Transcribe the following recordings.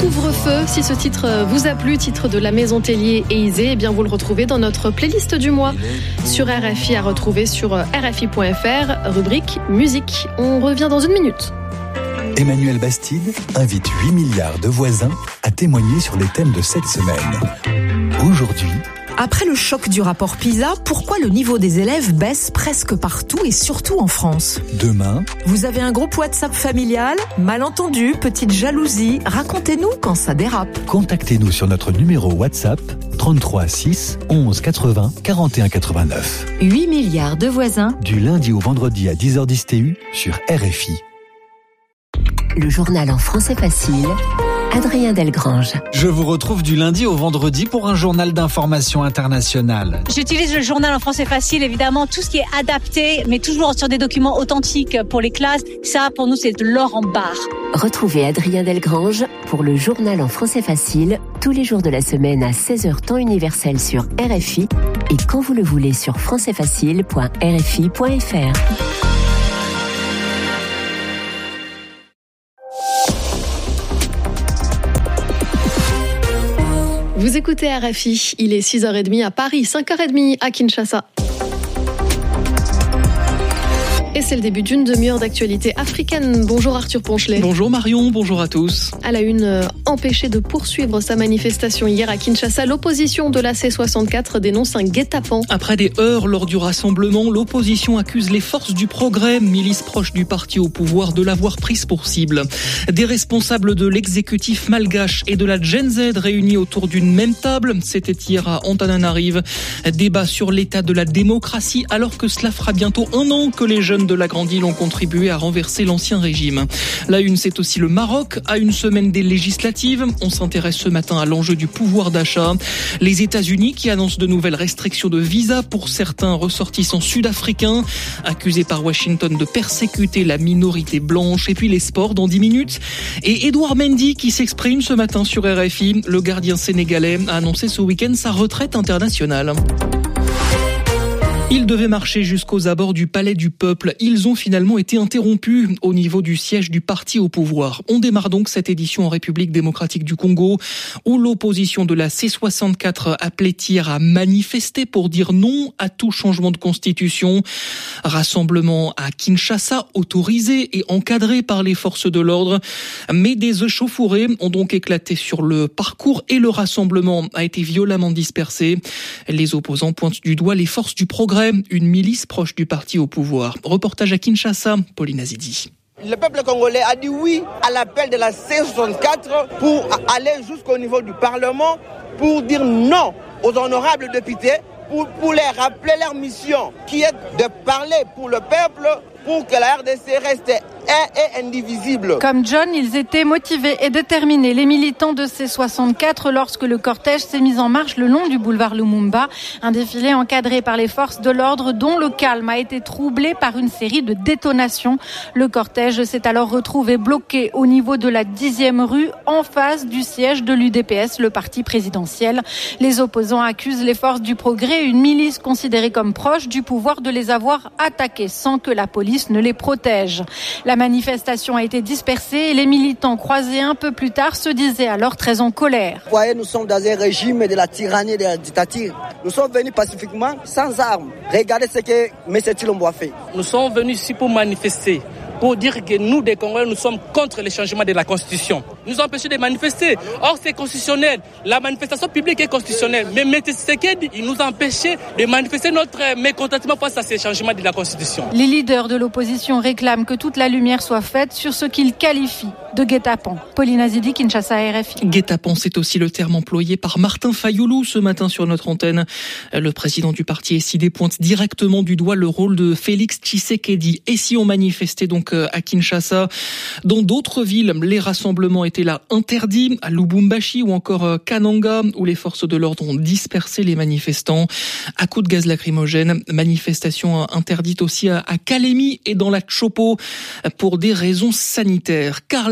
Couvre-feu, si ce titre vous a plu, titre de la Maison Tellier et Isée, eh bien vous le retrouvez dans notre playlist du mois sur RFI, à retrouver sur rfi.fr, rubrique musique. On revient dans une minute. Emmanuel Bastide invite 8 milliards de voisins à témoigner sur les thèmes de cette semaine. Aujourd'hui, après le choc du rapport PISA, pourquoi le niveau des élèves baisse presque partout et surtout en France ? demain, Vous avez un groupe WhatsApp familial ? Malentendu, petite jalousie ? Racontez-nous quand ça dérape. contactez-nous sur notre numéro WhatsApp 33 6 11 80 41 89. 8 milliards de voisins. Du lundi au vendredi à 10h10 TU sur RFI. Le journal en français facile. Adrien Delgrange. Je vous retrouve du lundi au vendredi pour un journal d'information internationale. J'utilise le journal en français facile, évidemment, tout ce qui est adapté, mais toujours sur des documents authentiques pour les classes. Ça, pour nous, c'est de l'or en barre. Retrouvez Adrien Delgrange pour le journal en français facile tous les jours de la semaine à 16h temps universel sur RFI et quand vous le voulez sur françaisfacile.rfi.fr. Vous écoutez RFI, il est 6h30 à Paris, 5h30 à Kinshasa. Et c'est le début d'une demi-heure d'actualité africaine. Bonjour Arthur Ponchelet. Bonjour Marion, bonjour à tous. À la une, empêchée de poursuivre sa manifestation hier à Kinshasa, l'opposition de la C64 dénonce un guet-apens. Après des heurts lors du rassemblement, l'opposition accuse les forces du progrès, milice proche du parti au pouvoir, de l'avoir prise pour cible. Des responsables de l'exécutif malgache et de la Gen Z réunis autour d'une même table. C'était hier à Antananarive. Débat sur l'état de la démocratie alors que cela fera bientôt un an que les jeunes de la Grande Île ont contribué à renverser l'ancien régime. La une, c'est aussi le Maroc. À une semaine des législatives, on s'intéresse ce matin à l'enjeu du pouvoir d'achat. Les États-Unis qui annoncent de nouvelles restrictions de visa pour certains ressortissants sud-africains, accusés par Washington de persécuter la minorité blanche. Et puis les sports dans 10 minutes. Et Edouard Mendy qui s'exprime ce matin sur RFI. Le gardien sénégalais a annoncé ce week-end sa retraite internationale. Ils devaient marcher jusqu'aux abords du Palais du Peuple. Ils ont finalement été interrompus au niveau du siège du parti au pouvoir. On démarre donc cette édition en République démocratique du Congo, où l'opposition de la C64 appelait hier à manifester pour dire non à tout changement de constitution. Rassemblement à Kinshasa, autorisé et encadré par les forces de l'ordre. Mais des échauffourées ont donc éclaté sur le parcours et le rassemblement a été violemment dispersé. Les opposants pointent du doigt les forces du progrès, une milice proche du parti au pouvoir. Reportage à Kinshasa, Pauline Azidi. Le peuple congolais a dit oui à l'appel de la C64 pour aller jusqu'au niveau du Parlement, pour dire non aux honorables députés, pour les rappeler leur mission, qui est de parler pour le peuple, pour que la RDC reste un et indivisible. Comme John, ils étaient motivés et déterminés, les militants de C64, lorsque le cortège s'est mis en marche le long du boulevard Lumumba. Un défilé encadré par les forces de l'ordre dont le calme a été troublé par une série de détonations. Le cortège s'est alors retrouvé bloqué au niveau de la 10e rue, en face du siège de l'UDPS, le parti présidentiel. Les opposants accusent les forces du progrès, une milice considérée comme proche du pouvoir, de les avoir attaqués sans que la police ne les protège. La manifestation a été dispersée et les militants croisés un peu plus tard se disaient alors très en colère. Vous voyez, nous sommes dans un régime de la tyrannie et de la dictature. Nous sommes venus pacifiquement, sans armes. Regardez ce que M. Tshilombo a fait. Nous sommes venus ici pour manifester, pour dire que nous, des Congolais, nous sommes contre le changement de la Constitution. Nous empêchons de manifester. Or, c'est constitutionnel. La manifestation publique est constitutionnelle. Mais M. Tshisekedi, il nous a empêchés de manifester notre mécontentement face à ces changements de la Constitution. Les leaders de l'opposition réclament que toute la lumière soit faite sur ce qu'ils qualifient de guet-apens. Pauline Azidi, Kinshasa, RFI. Guet-apens, c'est aussi le terme employé par Martin Fayoulou ce matin sur notre antenne. Le président du parti SID pointe directement du doigt le rôle de Félix Tshisekedi. Et si on manifestait donc à Kinshasa, dans d'autres villes, les rassemblements étaient là interdits, à Lubumbashi ou encore Kananga, où les forces de l'ordre ont dispersé les manifestants à coups de gaz lacrymogène. Manifestation interdite aussi à Kalemi et dans la Tshopo pour des raisons sanitaires. Carla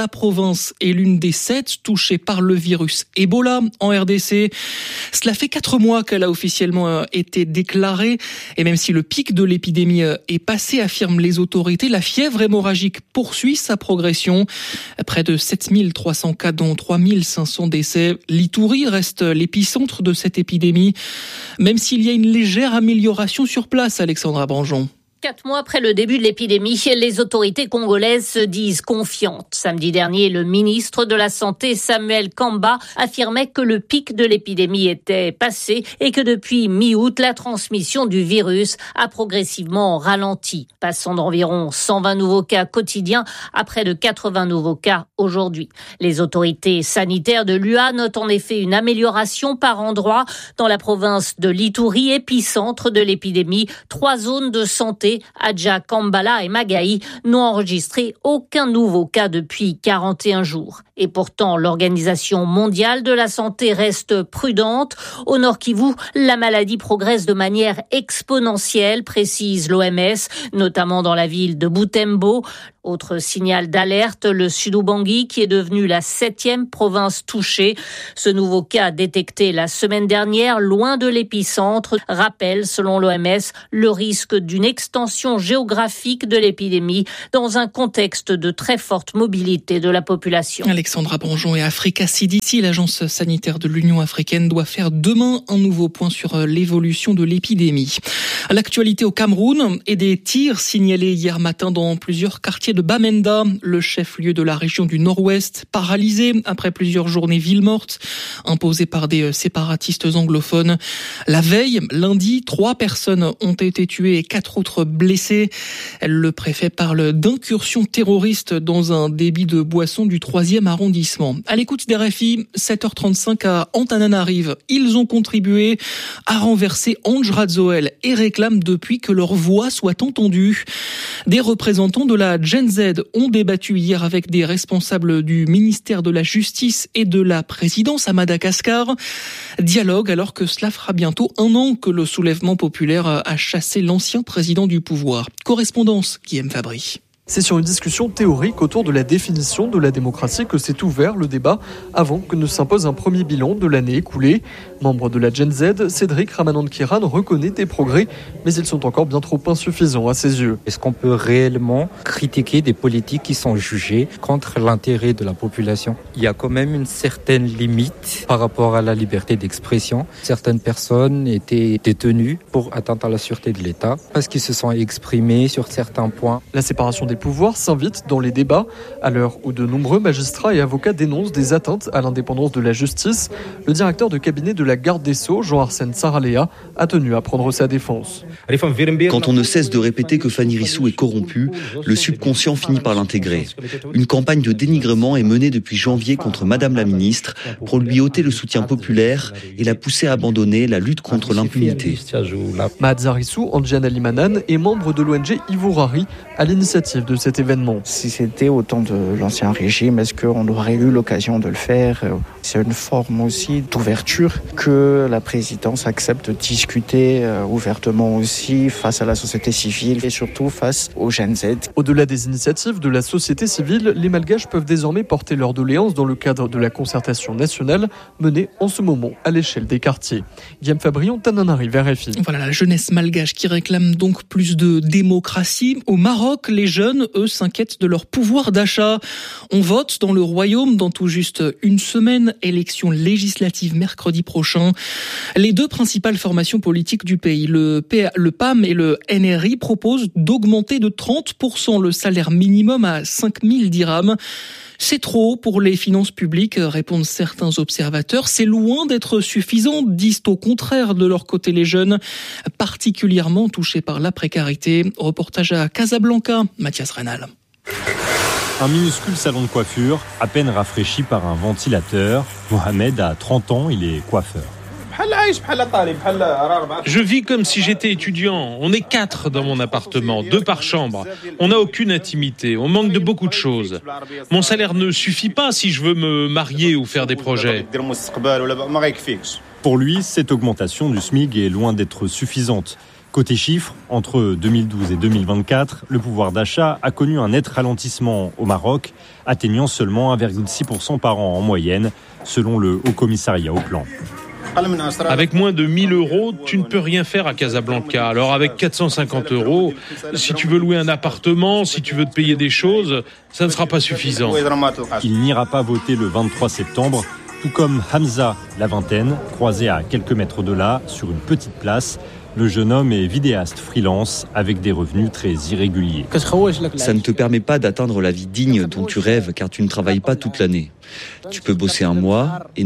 la province est l'une des 7 touchées par le virus Ebola en RDC. Cela fait 4 mois qu'elle a officiellement été déclarée. Et même si le pic de l'épidémie est passé, affirment les autorités, la fièvre hémorragique poursuit sa progression. Près de 7300 cas, dont 3500 décès. L'Ituri reste l'épicentre de cette épidémie, même s'il y a une légère amélioration sur place, Alexandra Branjon. 4 mois après le début de l'épidémie, les autorités congolaises se disent confiantes. Samedi dernier, le ministre de la Santé, Samuel Kamba, affirmait que le pic de l'épidémie était passé et que depuis mi-août, la transmission du virus a progressivement ralenti, passant d'environ 120 nouveaux cas quotidiens à près de 80 nouveaux cas aujourd'hui. Les autorités sanitaires de l'UA notent en effet une amélioration par endroits dans la province de l'Ituri, épicentre de l'épidémie. 3 zones de santé, Adja, Kambala et Magaï, n'ont enregistré aucun nouveau cas depuis 41 jours. Et pourtant, l'Organisation mondiale de la santé reste prudente. Au Nord Kivu, la maladie progresse de manière exponentielle, précise l'OMS, notamment dans la ville de Butembo. Autre signal d'alerte, le Sud-Ubangi, qui est devenu la 7e province touchée. Ce nouveau cas détecté la semaine dernière, loin de l'épicentre, rappelle, selon l'OMS, le risque d'une extension géographique de l'épidémie dans un contexte de très forte mobilité de la population. Alexandra Branjon et Africa CDC, l'agence sanitaire de l'Union africaine, doit faire demain un nouveau point sur l'évolution de l'épidémie. À l'actualité au Cameroun et des tirs signalés hier matin dans plusieurs quartiers de Bamenda, le chef-lieu de la région du Nord-Ouest, paralysé après plusieurs journées ville morte imposées par des séparatistes anglophones. La veille, lundi, 3 personnes ont été tuées et 4 autres blessées. Le préfet parle d'incursion terroriste dans un débit de boissons du 3e arrondissement. À l'écoute d'RFI, 7h35 à Antananarive. Ils ont contribué à renverser Ange Radzoel et réclament depuis que leur voix soit entendue. Des représentants de la Gen Z ont débattu hier avec des responsables du ministère de la Justice et de la présidence à Madagascar. Dialogue alors que cela fera bientôt 1 an que le soulèvement populaire a chassé l'ancien président du pouvoir. Correspondance, Guillaume Fabry. C'est sur une discussion théorique autour de la définition de la démocratie que s'est ouvert le débat avant que ne s'impose un premier bilan de l'année écoulée. Membre de la Gen Z, Cédric Ramanand-Kiran reconnaît des progrès, mais ils sont encore bien trop insuffisants à ses yeux. Est-ce qu'on peut réellement critiquer des politiques qui sont jugées contre l'intérêt de la population ? Il y a quand même une certaine limite par rapport à la liberté d'expression. Certaines personnes étaient détenues pour atteinte à la sûreté de l'État parce qu'ils se sont exprimés sur certains points. La séparation des pouvoirs s'invite dans les débats, à l'heure où de nombreux magistrats et avocats dénoncent des atteintes à l'indépendance de la justice. Le directeur de cabinet de la garde des Sceaux, Jean-Arsène Saraléa, a tenu à prendre sa défense. Quand on ne cesse de répéter que Fanny Rissou est corrompue, le subconscient finit par l'intégrer. Une campagne de dénigrement est menée depuis janvier contre Madame la ministre pour lui ôter le soutien populaire et la pousser à abandonner la lutte contre l'impunité. Mahadza Rissou, Andjana Limanan, est membre de l'ONG Ivourari à l'initiative de cet événement. Si c'était au temps de l'ancien régime, est-ce qu'on aurait eu l'occasion de le faire ? C'est une forme aussi d'ouverture que la présidence accepte de discuter ouvertement aussi face à la société civile et surtout face aux Gen Z. Au-delà des initiatives de la société civile, les Malgaches peuvent désormais porter leurs doléances dans le cadre de la concertation nationale menée en ce moment à l'échelle des quartiers. Guillaume Fabrion, Antananarive, RFI. Voilà la jeunesse malgache qui réclame donc plus de démocratie. Au Maroc, les jeunes, eux, s'inquiètent de leur pouvoir d'achat. On vote dans le royaume dans tout juste une semaine, élection législative mercredi prochain. Les 2 principales formations politiques du pays, le PAM et le NRI, proposent d'augmenter de 30% le salaire minimum à 5 000 dirhams. C'est trop pour les finances publiques, répondent certains observateurs. C'est loin d'être suffisant, disent au contraire de leur côté les jeunes, particulièrement touchés par la précarité. Reportage à Casablanca, Mathias Reynal. Un minuscule salon de coiffure, à peine rafraîchi par un ventilateur. Mohamed a 30 ans, il est coiffeur. Je vis comme si j'étais étudiant. On est 4 dans mon appartement, 2 par chambre. On n'a aucune intimité, on manque de beaucoup de choses. Mon salaire ne suffit pas si je veux me marier ou faire des projets. Pour lui, cette augmentation du SMIC est loin d'être suffisante. Côté chiffres, entre 2012 et 2024, le pouvoir d'achat a connu un net ralentissement au Maroc, atteignant seulement 1,6% par an en moyenne, selon le Haut Commissariat au Plan. Avec moins de 1 000 euros, tu ne peux rien faire à Casablanca. Alors avec 450 euros, si tu veux louer un appartement, si tu veux te payer des choses, ça ne sera pas suffisant. Il n'ira pas voter le 23 septembre, tout comme Hamza, la vingtaine, croisé à quelques mètres de là, sur une petite place. Le jeune homme est vidéaste freelance avec des revenus très irréguliers. Ça ne te permet pas d'atteindre la vie digne dont tu rêves car tu ne travailles pas toute l'année. Tu peux bosser un mois et